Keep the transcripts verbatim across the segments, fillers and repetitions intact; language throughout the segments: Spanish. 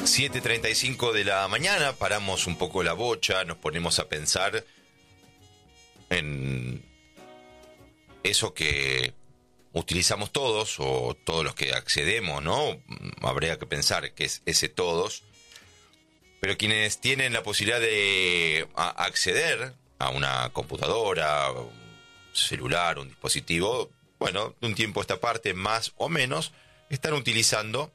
siete y treinta y cinco de la mañana, paramos un poco la bocha, nos ponemos a pensar en eso que utilizamos todos, o todos los que accedemos, ¿no? Habría que pensar que es ese todos, pero quienes tienen la posibilidad de acceder a una computadora, un celular, un dispositivo, bueno, de un tiempo a esta parte, más o menos, están utilizando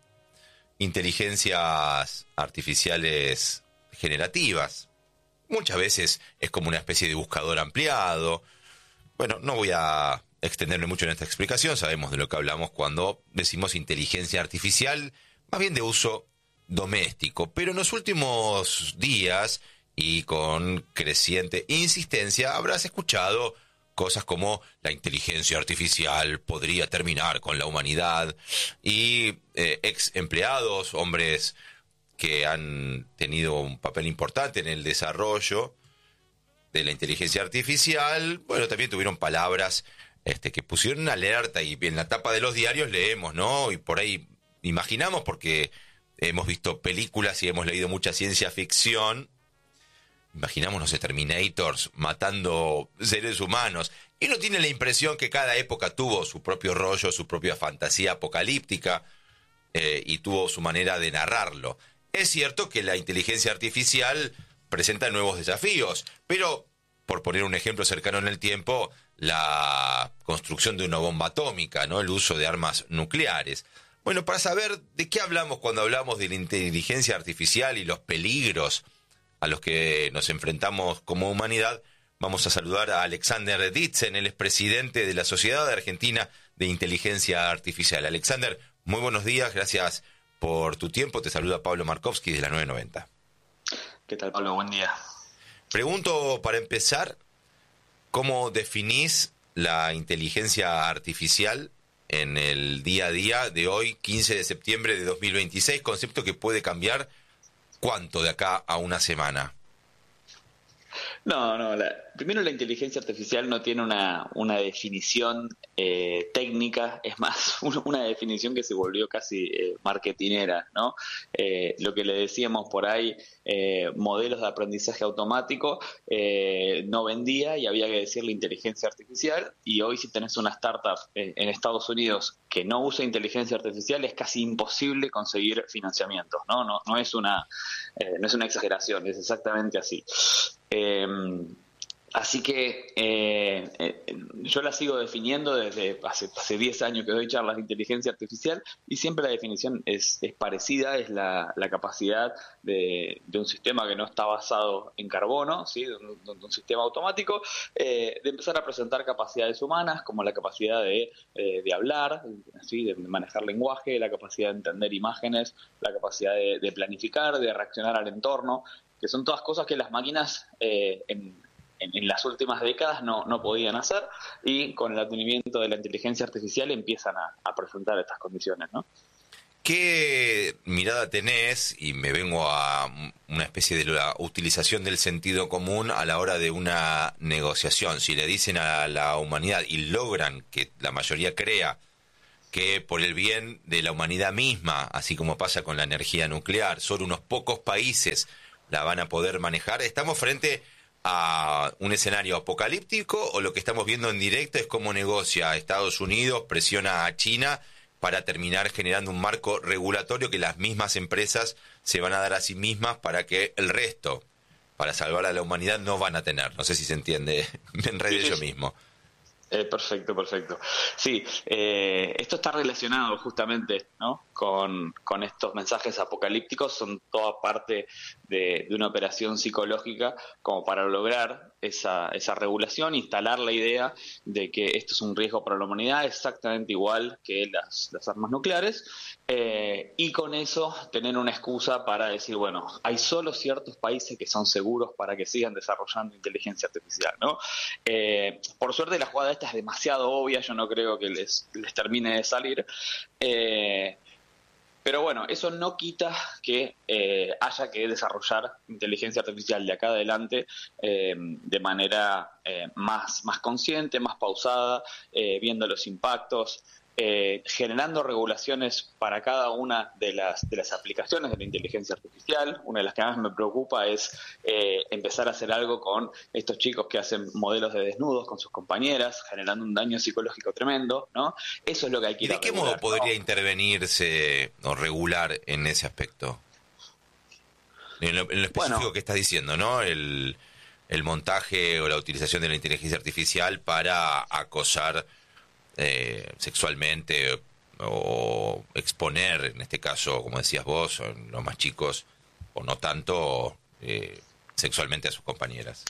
inteligencias artificiales generativas. Muchas veces es como una especie de buscador ampliado. Bueno, no voy a extenderme mucho en esta explicación, sabemos de lo que hablamos cuando decimos inteligencia artificial, más bien de uso doméstico. Pero en los últimos días, y con creciente insistencia, habrás escuchado cosas como la inteligencia artificial podría terminar con la humanidad, y eh, ex empleados, hombres que han tenido un papel importante en el desarrollo de la inteligencia artificial, bueno, también tuvieron palabras este, que pusieron una alerta, y en la tapa de los diarios leemos, ¿no? Y por ahí imaginamos, porque hemos visto películas y hemos leído mucha ciencia ficción, imaginamos, no sé, Terminators matando seres humanos, y uno tiene la impresión que cada época tuvo su propio rollo, su propia fantasía apocalíptica, eh, y tuvo su manera de narrarlo. Es cierto que la inteligencia artificial presenta nuevos desafíos, pero, por poner un ejemplo cercano en el tiempo, la construcción de una bomba atómica, ¿no? El uso de armas nucleares. Bueno, para saber de qué hablamos cuando hablamos de la inteligencia artificial y los peligros a los que nos enfrentamos como humanidad, vamos a saludar a Alexander Ditzen, él es presidente de la Sociedad Argentina de Inteligencia Artificial. Alexander, muy buenos días, gracias por tu tiempo. Te saluda Pablo Markovsky de la nueve noventa. ¿Qué tal, Pablo? Buen día. Pregunto, para empezar, ¿cómo definís la inteligencia artificial en el día a día de hoy, quince de septiembre de dos mil veintiséis, concepto que puede cambiar cuánto de acá a una semana? No, no, la, primero la inteligencia artificial no tiene una, una definición eh, técnica, es más, una definición que se volvió casi eh, marketinera, ¿no? Eh, lo que le decíamos por ahí, eh, modelos de aprendizaje automático, eh, no vendía y había que decirle inteligencia artificial, y hoy si tenés una startup eh, en Estados Unidos que no usa inteligencia artificial, es casi imposible conseguir financiamientos, ¿no? No, no es una, eh, no es una exageración, es exactamente así. Eh, así que eh, eh, yo la sigo definiendo desde hace, hace diez años que doy charlas de inteligencia artificial, y siempre la definición es, es parecida, es la, la capacidad de, de un sistema que no está basado en carbono, ¿sí? de, un, de un sistema automático, eh, de empezar a presentar capacidades humanas, como la capacidad de, eh, de hablar, ¿sí? de manejar lenguaje, la capacidad de entender imágenes, la capacidad de, de planificar, de reaccionar al entorno, que son todas cosas que las máquinas eh, en, en, en las últimas décadas no, no podían hacer, y con el advenimiento de la inteligencia artificial empiezan a, a presentar estas condiciones, ¿no? ¿Qué mirada tenés, y me vengo a una especie de la utilización del sentido común a la hora de una negociación? Si le dicen a la humanidad y logran que la mayoría crea que por el bien de la humanidad misma, así como pasa con la energía nuclear, solo unos pocos países la van a poder manejar, ¿estamos frente a un escenario apocalíptico, o lo que estamos viendo en directo es cómo negocia Estados Unidos, presiona a China para terminar generando un marco regulatorio que las mismas empresas se van a dar a sí mismas para que el resto, para salvar a la humanidad, no van a tener? No sé si se entiende, me enredé Sí, sí, yo sí. mismo. Eh, perfecto, perfecto. Sí, eh, esto está relacionado justamente, ¿no? con, con estos mensajes apocalípticos, son toda parte de, de una operación psicológica como para lograr esa, esa regulación, instalar la idea de que esto es un riesgo para la humanidad exactamente igual que las, las armas nucleares, eh, y con eso tener una excusa para decir, bueno, hay solo ciertos países que son seguros para que sigan desarrollando inteligencia artificial, ¿no? Eh, por suerte la jugada esta es demasiado obvia, yo no creo que les, les termine de salir, eh, pero bueno, eso no quita que eh, haya que desarrollar inteligencia artificial de acá adelante eh, de manera eh, más, más consciente, más pausada, eh, viendo los impactos. eh, generando regulaciones para cada una de las, de las aplicaciones de la inteligencia artificial. Una de las que más me preocupa es eh, empezar a hacer algo con estos chicos que hacen modelos de desnudos con sus compañeras, generando un daño psicológico tremendo, ¿no? Eso es lo que hay que ir a regular. ¿Y de qué regular, modo podría ¿no? intervenirse o regular en ese aspecto? En lo, en lo específico Bueno, que estás diciendo, ¿no? El, el montaje o la utilización de la inteligencia artificial para acosar eh, sexualmente o exponer, en este caso, como decías vos, los más chicos, o no tanto, eh, sexualmente a sus compañeras.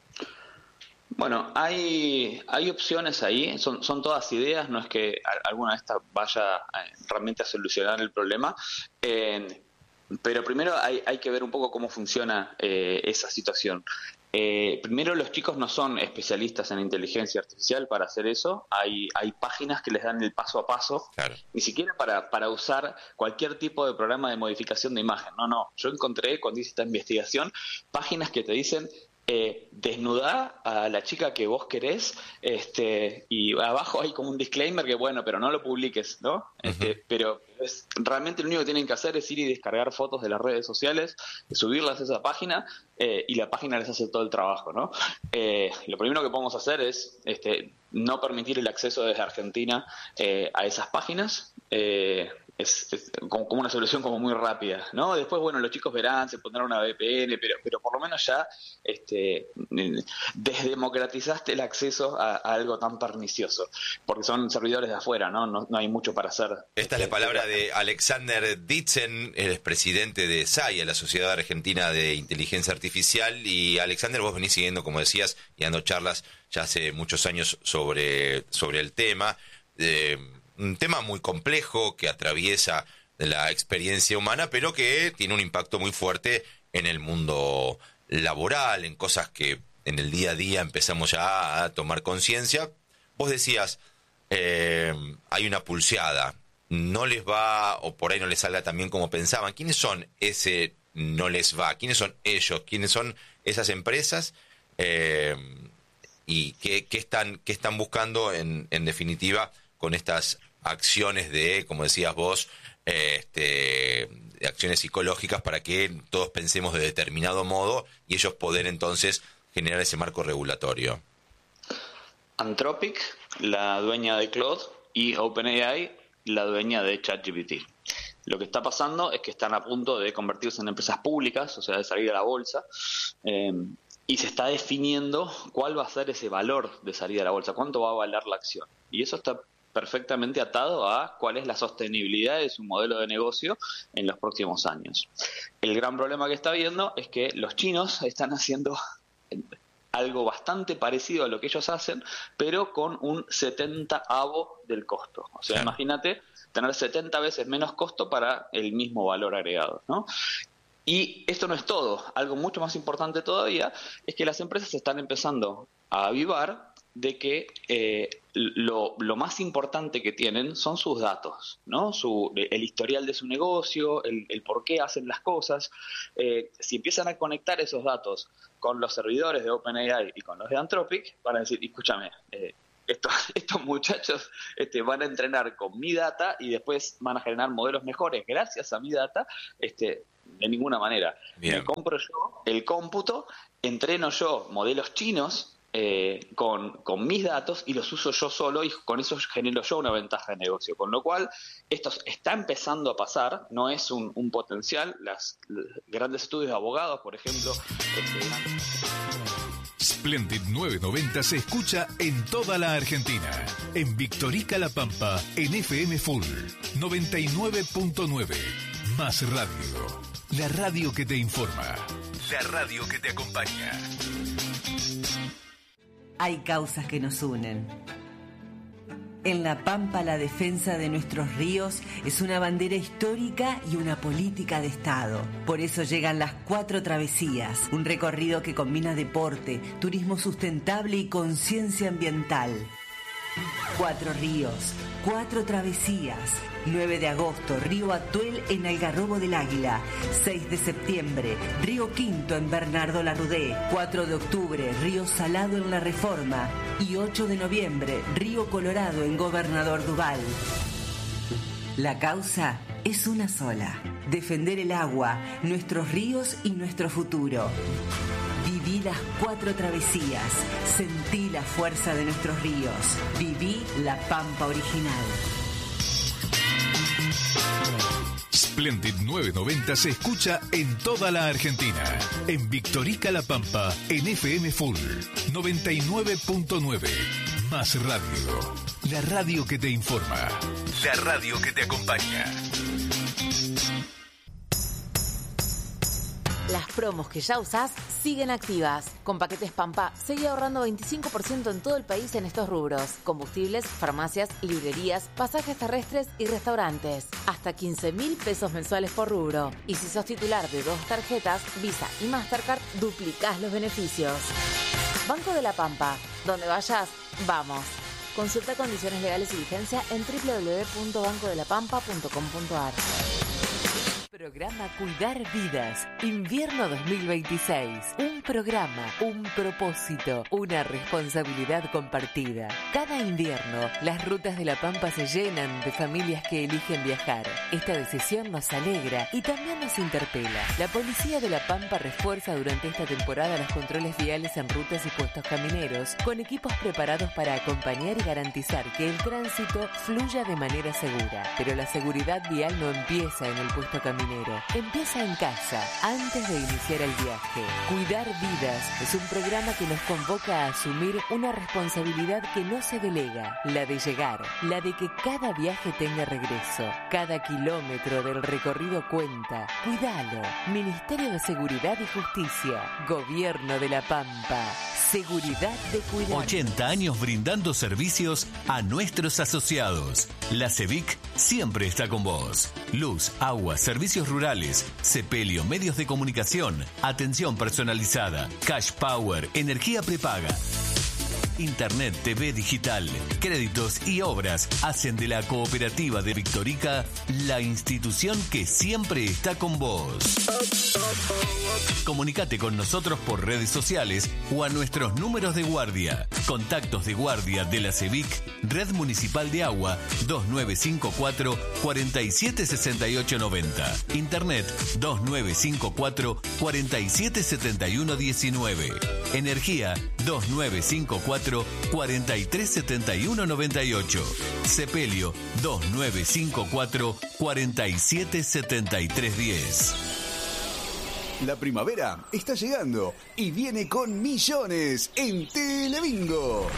Bueno, hay, hay opciones ahí, son, son todas ideas, no es que a- alguna de estas vaya eh, realmente a solucionar el problema, eh, pero primero hay, hay que ver un poco cómo funciona eh, esa situación. Eh, primero, los chicos no son especialistas en inteligencia artificial para hacer eso, hay, hay páginas que les dan el paso a paso, Claro. ni siquiera para, para usar cualquier tipo de programa de modificación de imagen, no, no, yo encontré cuando hice esta investigación páginas que te dicen eh, desnudá a la chica que vos querés, este, y abajo hay como un disclaimer que bueno, pero no lo publiques, ¿no? Este, Ujú. pero es, realmente lo único que tienen que hacer es ir y descargar fotos de las redes sociales, subirlas a esa página, eh, y la página les hace todo el trabajo, ¿no? Eh, lo primero que podemos hacer es este, no permitir el acceso desde Argentina eh, a esas páginas. Eh, es, es como, como una solución como muy rápida, ¿no? Después, bueno, los chicos verán, se pondrán una V P N, pero, pero por lo menos ya este, desdemocratizaste el acceso a, a algo tan pernicioso, porque son servidores de afuera, ¿no? No, no hay mucho para hacer. Esta es la palabra de Alexander Ditzen, el expresidente de S A I, la Sociedad Argentina de Inteligencia Artificial. Y Alexander, vos venís siguiendo, como decías, y dando charlas ya hace muchos años sobre, sobre el tema. Eh, un tema muy complejo que atraviesa la experiencia humana, pero que tiene un impacto muy fuerte en el mundo laboral, en cosas que en el día a día empezamos ya a tomar conciencia. Vos decías, eh, hay una pulseada, no les va, o por ahí no les salga tan bien como pensaban. ¿Quiénes son ese no les va? ¿Quiénes son ellos? ¿Quiénes son esas empresas? Eh, ¿Y qué, qué están, qué están buscando en, en definitiva con estas acciones de, como decías vos, eh, este, de acciones psicológicas para que todos pensemos de determinado modo y ellos poder entonces generar ese marco regulatorio? Anthropic, la dueña de Claude, y OpenAI, la dueña de ChatGPT. Lo que está pasando es que están a punto de convertirse en empresas públicas, o sea, de salir a la bolsa, eh, y se está definiendo cuál va a ser ese valor de salida a la bolsa, cuánto va a valer la acción. Y eso está perfectamente atado a cuál es la sostenibilidad de su modelo de negocio en los próximos años. El gran problema que está habiendo es que los chinos están haciendo algo bastante parecido a lo que ellos hacen, pero con un setentaavo del costo. O sea, Claro. imagínate tener setenta veces menos costo para el mismo valor agregado, ¿no? Y esto no es todo. Algo mucho más importante todavía es que las empresas están empezando a avivar de que eh, lo, lo más importante que tienen son sus datos, ¿no? Su, el historial de su negocio, el, el por qué hacen las cosas. Eh, si empiezan a conectar esos datos con los servidores de OpenAI y con los de Anthropic, van a decir, escúchame, eh, estos, estos muchachos este, van a entrenar con mi data y después van a generar modelos mejores gracias a mi data. Este, de ninguna manera. Bien. Me compro yo el cómputo, entreno yo modelos chinos eh, con, con mis datos y los uso yo solo y con eso genero yo una ventaja de negocio. Con lo cual, esto está empezando a pasar, no es un, un potencial. Las, los grandes estudios de abogados, por ejemplo... Este, Splendid novecientos noventa se escucha en toda la Argentina. En Victorica La Pampa, en F M Full noventa y nueve punto nueve. Más radio. La radio que te informa. La radio que te acompaña. Hay causas que nos unen. En La Pampa, la defensa de nuestros ríos es una bandera histórica y una política de Estado. Por eso llegan las Cuatro Travesías, un recorrido que combina deporte, turismo sustentable y conciencia ambiental. Cuatro ríos, cuatro travesías. nueve de agosto, Río Atuel en Algarrobo del Águila. seis de septiembre, Río Quinto en Bernardo Larrudé. cuatro de octubre, Río Salado en La Reforma. Y ocho de noviembre, Río Colorado en Gobernador Duval. La causa es una sola: defender el agua, nuestros ríos y nuestro futuro. Viví las cuatro travesías, sentí la fuerza de nuestros ríos, viví la Pampa original. Splendid novecientos noventa se escucha en toda la Argentina. En Victorica La Pampa, en F M Full noventa y nueve punto nueve. Más radio. La radio que te informa. La radio que te acompaña. Las promos que ya usás siguen activas. Con Paquetes Pampa, seguí ahorrando veinticinco por ciento en todo el país en estos rubros: combustibles, farmacias, librerías, pasajes terrestres y restaurantes. Hasta quince mil pesos mensuales por rubro. Y si sos titular de dos tarjetas, Visa y Mastercard, duplicás los beneficios. Banco de la Pampa. Donde vayas, vamos. Consulta condiciones legales y vigencia en doble u doble u doble u punto banco de la pampa punto com punto a r. Programa Cuidar Vidas, invierno dos mil veintiséis. Un programa, un propósito, una responsabilidad compartida. Cada invierno, las rutas de La Pampa se llenan de familias que eligen viajar. Esta decisión nos alegra y también nos interpela. La Policía de La Pampa refuerza durante esta temporada los controles viales en rutas y puestos camineros, con equipos preparados para acompañar y garantizar que el tránsito fluya de manera segura. Pero la seguridad vial no empieza en el puesto caminero. Empieza en casa, antes de iniciar el viaje. Cuidar Vidas es un programa que nos convoca a asumir una responsabilidad que no se delega, la de llegar, la de que cada viaje tenga regreso. Cada kilómetro del recorrido cuenta. Cuidalo. Ministerio de Seguridad y Justicia. Gobierno de La Pampa. Seguridad de cuidar. ochenta años brindando servicios a nuestros asociados. La CEVIC siempre está con vos. Luz, agua, servicios rurales, sepelio, medios de comunicación, atención personalizada, cash power, energía prepaga. Internet, T V digital, créditos y obras hacen de la Cooperativa de Victorica la institución que siempre está con vos. Comunicate con nosotros por redes sociales o a nuestros números de guardia. Contactos de guardia de la CEVIC, Red Municipal de Agua, dos nueve cinco cuatro, cuatro siete seis ocho nueve cero. Internet, dos nueve cinco cuatro, cuatro siete siete uno uno nueve. Energía, dos nueve cinco cuatro, cuatro tres siete uno nueve ocho. Sepelio, dos nueve cinco cuatro, cuatro siete siete tres uno cero. La primavera está llegando y viene con millones en Telebingo.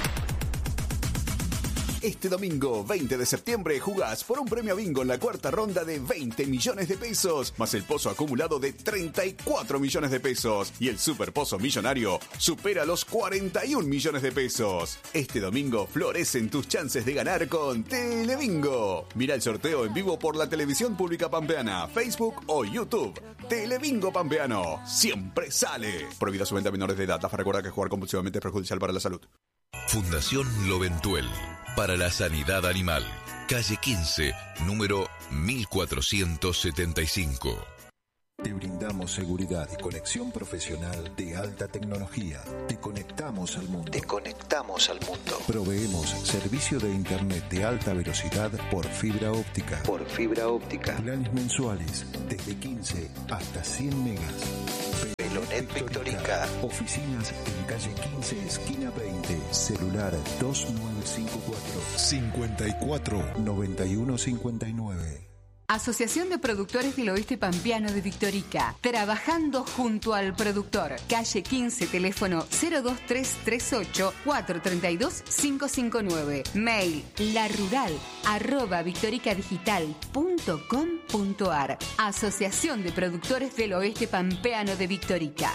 Este domingo veinte de septiembre jugás por un premio bingo en la cuarta ronda de veinte millones de pesos, más el pozo acumulado de treinta y cuatro millones de pesos. Y el super pozo millonario supera los cuarenta y un millones de pesos. Este domingo florecen tus chances de ganar con Telebingo. Mira el sorteo en vivo por la televisión pública pampeana, Facebook o YouTube. Telebingo Pampeano, siempre sale. Prohibida su venta a menores de edad. AFA recuerda que jugar compulsivamente es perjudicial para la salud. Fundación Loventuel, para la sanidad animal. Calle quince, número mil cuatrocientos setenta y cinco. Te brindamos seguridad y conexión profesional de alta tecnología. Te conectamos al mundo. Te conectamos al mundo. Proveemos servicio de internet de alta velocidad por fibra óptica. Por fibra óptica. Planes mensuales desde quince hasta cien megas. Pelonet Victorica. Oficinas en calle quince, esquina veinte. Celular dos nueve cinco cuatro, cincuenta y cuatro, noventa y uno cincuenta y nueve. Asociación de Productores del Oeste Pampeano de Victorica. Trabajando junto al productor. Calle quince, teléfono cero dos tres tres ocho, cuatro tres dos, cinco cinco nueve. Mail larural arroba victoricadigital punto com punto ar. Asociación de Productores del Oeste Pampeano de Victorica.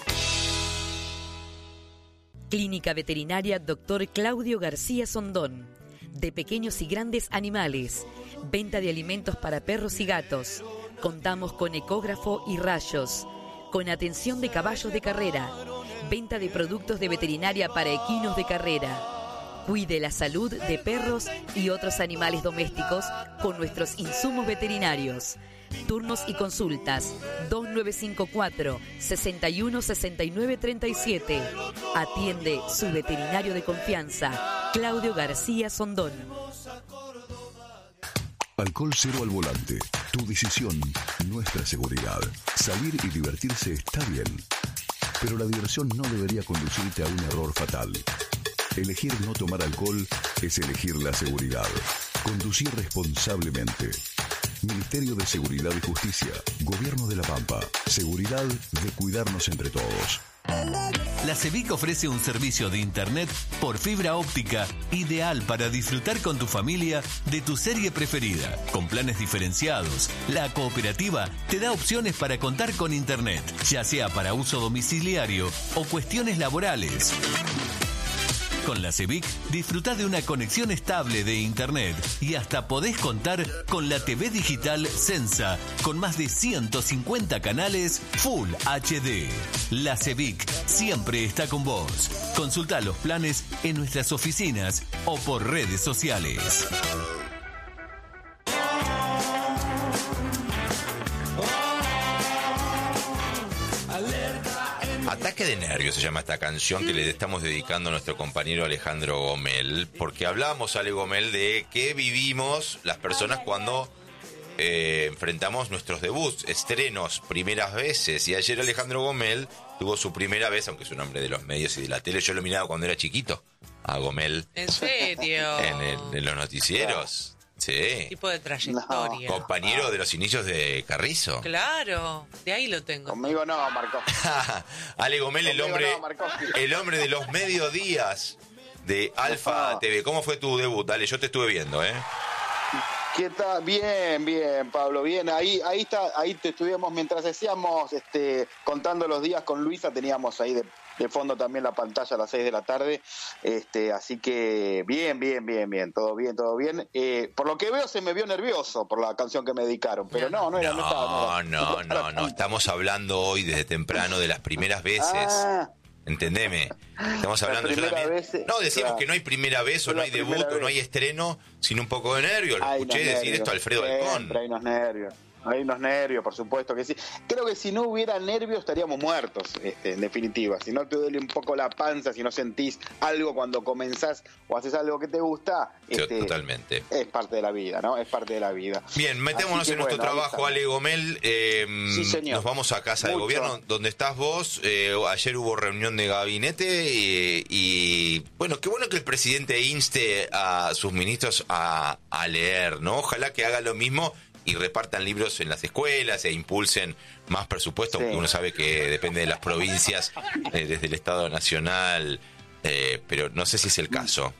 Clínica Veterinaria Doctor Claudio García Sondón. De pequeños y grandes animales. Venta de alimentos para perros y gatos. Contamos con ecógrafo y rayos. Con atención de caballos de carrera. Venta de productos de veterinaria para equinos de carrera. Cuide la salud de perros y otros animales domésticos con nuestros insumos veterinarios. Turnos y consultas dos nueve cinco cuatro, seis uno, seis nueve tres siete. Atiende su veterinario de confianza, Claudio García Sondón. Alcohol cero al volante. Tu decisión, nuestra seguridad. Salir y divertirse está bien, pero la diversión no debería conducirte a un error fatal. Elegir no tomar alcohol es elegir la seguridad. Conducir responsablemente. Ministerio de Seguridad y Justicia. Gobierno de La Pampa. Seguridad de cuidarnos entre todos. La CEVIC ofrece un servicio de internet por fibra óptica ideal para disfrutar con tu familia de tu serie preferida. Con planes diferenciados, la cooperativa te da opciones para contar con internet, ya sea para uso domiciliario o cuestiones laborales. Con la CEVIC disfruta de una conexión estable de internet y hasta podés contar con la T V digital Sensa con más de ciento cincuenta canales Full H D. La CEVIC siempre está con vos. Consulta los planes en nuestras oficinas o por redes sociales. Ataque de nervios se llama esta canción que le estamos dedicando a nuestro compañero Alejandro Gomel, porque hablamos, Ale Gomel, de qué vivimos las personas cuando eh, enfrentamos nuestros debuts, estrenos, primeras veces. Y ayer Alejandro Gomel tuvo su primera vez, aunque es un hombre de los medios y de la tele. Yo lo miraba cuando era chiquito, a Gomel. ¿En serio? En, el, en los noticieros. Sí. ¿Qué tipo de trayectoria? No. Compañero de los inicios de Carrizo. Claro, de ahí lo tengo. Conmigo no, Marcos. Ale Gomel, el hombre, no, el hombre de los mediodías de Alfa no. T V. ¿Cómo fue tu debut? Dale, yo te estuve viendo, ¿eh? ¿Qué tal? Bien, bien, Pablo, bien. Ahí, ahí está, ahí te estuvimos mientras hacíamos, este, contando los días con Luisa, teníamos ahí de, de fondo también la pantalla a las seis de la tarde, este, así que bien, bien, bien, bien, todo bien, todo bien. Eh, por lo que veo se me vio nervioso por la canción que me dedicaron, pero no, no era, no, no estaba, no, no, era. no, no, estamos hablando hoy desde temprano de las primeras veces. Ah. Entendeme. Estamos hablando yo también. Vez, no, decimos claro. que no hay primera vez o no hay debut o no hay estreno sin un poco de nervio. Lo Hay escuché unos decir nervios, esto a Alfredo Alcón. Hay unos nervios. Hay unos nervios, por supuesto que sí. Creo que si no hubiera nervios estaríamos muertos, este, en definitiva. Si no te duele un poco la panza, si no sentís algo cuando comenzás o haces algo que te gusta, este, totalmente. Es parte de la vida, ¿no? Es parte de la vida. Bien, metémonos en nuestro bueno, trabajo, Ale Gomel. Eh, sí, señor. Nos vamos a Casa Mucho. de Gobierno, donde estás vos. Eh, ayer hubo reunión de gabinete y, y, bueno, qué bueno que el presidente inste a sus ministros a, a leer, ¿no? Ojalá que haga lo mismo y repartan libros en las escuelas e impulsen más presupuesto, sí. Porque uno sabe que depende de las provincias, eh, desde el Estado Nacional, eh, pero no sé si es el caso.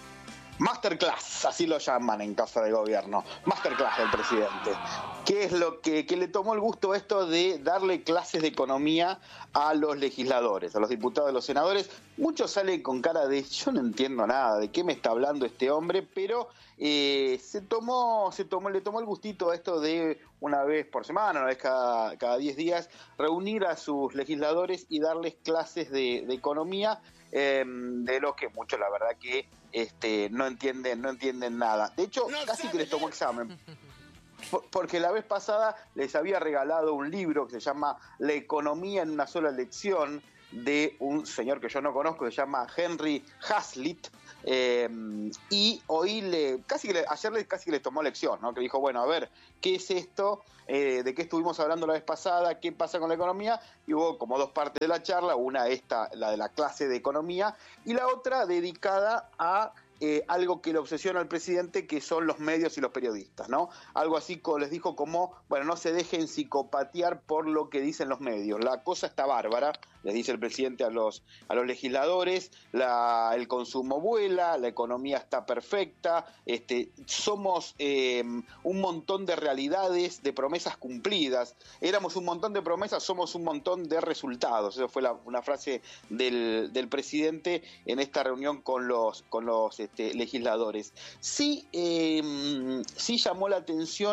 Masterclass, así lo llaman en Casa de Gobierno, Masterclass del presidente. ¿Qué es lo que, que le tomó el gusto esto de darle clases de economía a los legisladores, a los diputados, a los senadores? Muchos salen con cara de yo no entiendo nada, de qué me está hablando este hombre, pero eh, se tomó, se tomó, le tomó el gustito a esto de una vez por semana, una vez cada, cada diez días, reunir a sus legisladores y darles clases de, de economía. Eh, de los que muchos la verdad que este, no entienden no entienden nada. De hecho, no casi que les tomó examen. Por, porque la vez pasada les había regalado un libro que se llama La economía en una sola lección, de un señor que yo no conozco, que se llama Henry Hazlitt, eh, y hoy le, casi que le, ayer le, casi que les tomó lección, ¿no? Que dijo, bueno, a ver, ¿qué es esto? Eh, ¿de qué estuvimos hablando la vez pasada? ¿Qué pasa con la economía? Y hubo como dos partes de la charla, una esta, la de la clase de economía, y la otra dedicada a Eh, algo que le obsesiona al presidente, que son los medios y los periodistas, ¿no? Algo así como les dijo como, bueno, no se dejen psicopatear por lo que dicen los medios. La cosa está bárbara, les dice el presidente a los a los legisladores, la, el consumo vuela, la economía está perfecta, este, somos eh, un montón de realidades, de promesas cumplidas. Éramos un montón de promesas, somos un montón de resultados. Esa fue la, una frase del, del presidente en esta reunión con los con los Este, legisladores. Sí, eh, sí llamó la atención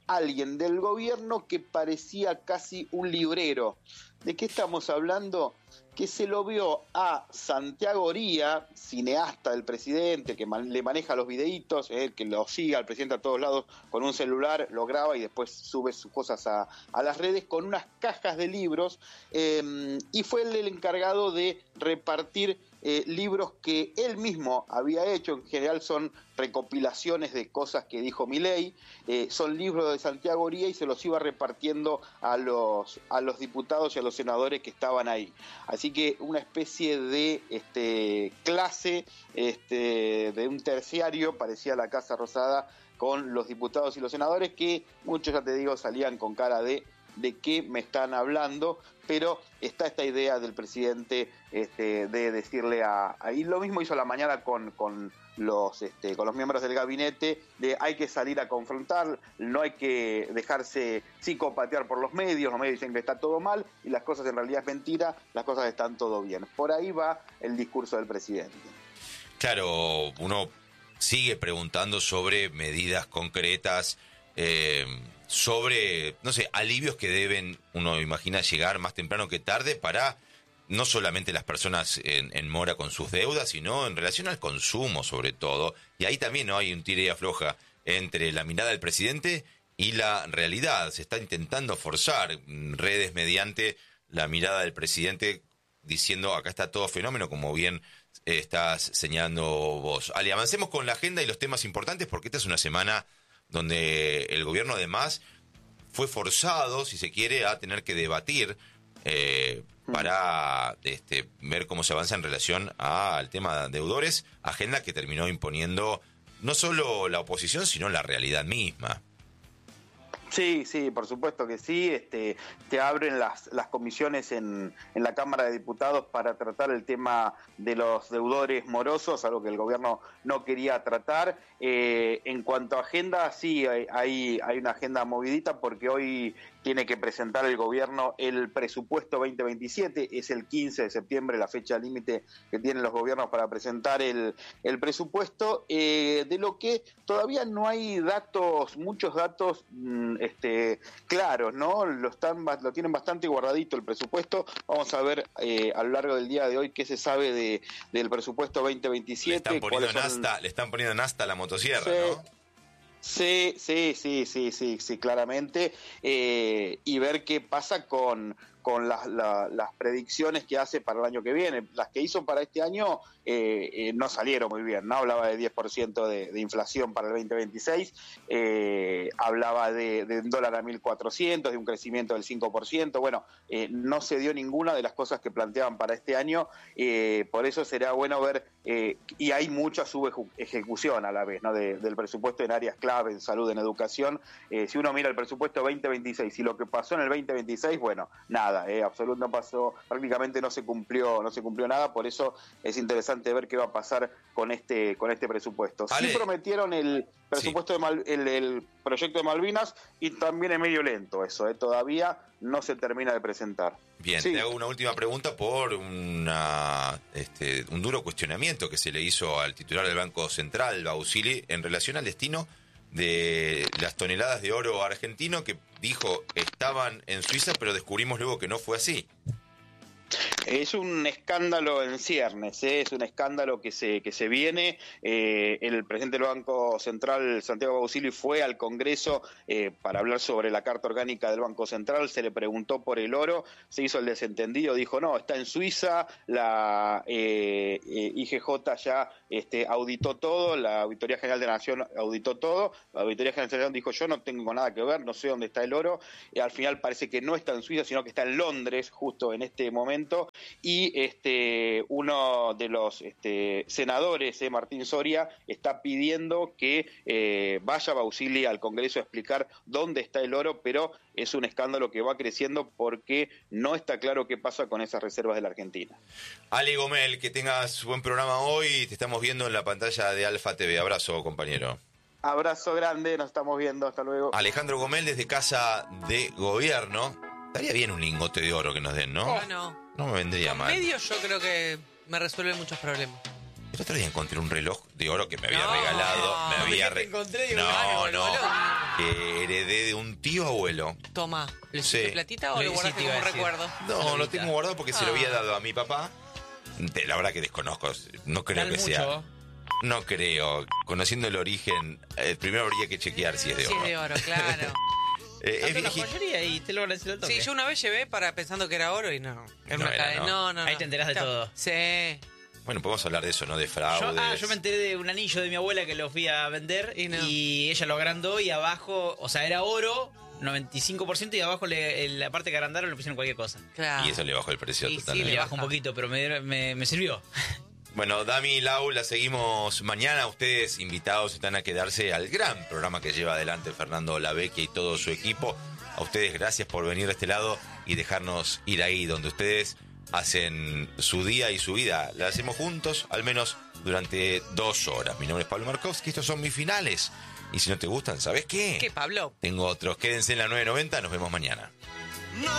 alguien del gobierno que parecía casi un librero. ¿De qué estamos hablando? Que se lo vio a Santiago Oría, cineasta del presidente, que man, le maneja los videitos, eh, que lo sigue al presidente a todos lados con un celular, lo graba y después sube sus cosas a, a las redes con unas cajas de libros, eh, y fue él el encargado de repartir eh, libros que él mismo había hecho. En general son recopilaciones de cosas que dijo Milei, eh, son libros de Santiago Oría y se los iba repartiendo a los, a los diputados y a los senadores que estaban ahí. Así que una especie de este, clase este, de un terciario, parecía la Casa Rosada, con los diputados y los senadores, que muchos, ya te digo, salían con cara de de qué me están hablando, pero está esta idea del presidente este, de decirle a, a... Y lo mismo hizo la mañana con... con los este, con los miembros del gabinete, de hay que salir a confrontar, no hay que dejarse psicopatear por los medios, los medios dicen que está todo mal y las cosas en realidad es mentira, las cosas están todo bien. Por ahí va el discurso del presidente. Claro, uno sigue preguntando sobre medidas concretas, eh, sobre, no sé, alivios que deben, uno imagina, llegar más temprano que tarde para... no solamente las personas en, en mora con sus deudas, sino en relación al consumo sobre todo. Y ahí también no hay un tire y afloja entre la mirada del presidente y la realidad. Se está intentando forzar redes mediante la mirada del presidente diciendo acá está todo fenómeno, como bien eh, estás señalando vos. Ale, avancemos con la agenda y los temas importantes porque esta es una semana donde el gobierno además fue forzado, si se quiere, a tener que debatir eh, para este, ver cómo se avanza en relación al tema de deudores, agenda que terminó imponiendo no solo la oposición, sino la realidad misma. Sí, sí, por supuesto que sí. Este, te abren las, las comisiones en, en la Cámara de Diputados para tratar el tema de los deudores morosos, algo que el gobierno no quería tratar. Eh, en cuanto a agenda, sí, hay, hay, hay una agenda movidita porque hoy tiene que presentar el gobierno el presupuesto veinte veintisiete, es el quince de septiembre la fecha límite que tienen los gobiernos para presentar el, el presupuesto, eh, de lo que todavía no hay datos, muchos datos mmm, este, claros, ¿no? Lo, están, lo tienen bastante guardadito el presupuesto. Vamos a ver eh, a lo largo del día de hoy qué se sabe de, del presupuesto veinte veintisiete. Le están poniendo, en son... asta, le están poniendo en asta la motosierra, sí. ¿no? Sí, sí, sí, sí, sí, sí, claramente, eh, y ver qué pasa con, con las, la, las predicciones que hace para el año que viene. Las que hizo para este año eh, eh, no salieron muy bien, ¿no? Hablaba de diez por ciento de, de inflación para el veinte veintiséis, eh, hablaba de, de un dólar a mil cuatrocientos, de un crecimiento del cinco por ciento, bueno, eh, no se dio ninguna de las cosas que planteaban para este año, eh, por eso será bueno ver, eh, y hay mucha subejecución a la vez, ¿no? De, del presupuesto en áreas clave, en salud, en educación. Eh, si uno mira el presupuesto veinte veintiséis y lo que pasó en el veinte veintiséis, bueno, nada, eh, absolutamente no pasó, prácticamente no se cumplió, no se cumplió nada, por eso es interesante ver qué va a pasar con este, con este presupuesto. Ale. Sí prometieron el presupuesto sí. de Mal, el, el proyecto de Malvinas y también es medio lento eso, eh, todavía no se termina de presentar. Bien, sí. Te hago una última pregunta por una, este, un duro cuestionamiento que se le hizo al titular del Banco Central, Bausili, en relación al destino de las toneladas de oro argentino que dijo estaban en Suiza, pero descubrimos luego que no fue así. Es un escándalo en ciernes, ¿eh? Es un escándalo que se que se viene. Eh, el presidente del Banco Central, Santiago Bausili, fue al Congreso eh, para hablar sobre la Carta Orgánica del Banco Central. Se le preguntó por el oro, se hizo el desentendido, dijo no, está en Suiza, la eh, eh, I G J ya este, auditó todo, la Auditoría General de la Nación auditó todo, la Auditoría General de la Nación dijo yo no tengo nada que ver, no sé dónde está el oro, y al final parece que no está en Suiza, sino que está en Londres, justo en este momento. Y este uno de los este, senadores, eh, Martín Soria, está pidiendo que eh, vaya Bausili al Congreso a explicar dónde está el oro, pero es un escándalo que va creciendo porque no está claro qué pasa con esas reservas de la Argentina. Ale Gomel, que tengas buen programa hoy, te estamos viendo en la pantalla de Alfa T V. Abrazo, compañero. Abrazo grande, nos estamos viendo, hasta luego. Alejandro Gomel desde Casa de Gobierno. Estaría bien un lingote de oro que nos den, ¿no? No, no. No me vendría Con mal. medio yo creo que me resuelve muchos problemas. El otro día encontré un reloj de oro que me había no, regalado. Me había te re... encontré y digo, No, ah, no. que heredé de un tío abuelo. Toma, ¿le Sí. hiciste platita o Lo lo guardaste sí te iba como a decir. recuerdo? No, lo tengo guardado porque se lo había Ah. dado a mi papá. De- La verdad que desconozco, no creo Dan que sea. mucho. No creo. Conociendo el origen, eh, primero habría que chequear si es de Sí, oro. es de oro, claro. Eh, es Tanto la viejito. joyería y te lo van a decir al toque. Sí, yo una vez llevé para pensando que era oro y no. Era No una era, cadena. ¿no? No, no, no. Ahí te enterás de Chao. todo. Sí. Bueno, podemos hablar de eso, ¿no? De Yo, fraudes. ah, yo me enteré de un anillo de mi abuela que lo fui a vender Y y, no. ella lo agrandó y abajo, o sea, era oro, noventa y cinco por ciento y abajo le, en la parte que agrandaron le pusieron cualquier cosa. Claro. Y eso le bajó el precio Y sí, totalmente. Le le baja un baja. poquito, pero me, me, me sirvió. Bueno, Dami y Lau, la seguimos mañana. Ustedes invitados están a quedarse al gran programa que lleva adelante Fernando Lavecchia y todo su equipo. A ustedes gracias por venir de este lado y dejarnos ir ahí donde ustedes hacen su día y su vida. La hacemos juntos, al menos durante dos horas. Mi nombre es Pablo Markovsky, estos son mis finales. Y si no te gustan, ¿sabes qué? ¿Qué, Pablo? Tengo otros. Quédense en la nueve noventa, nos vemos mañana.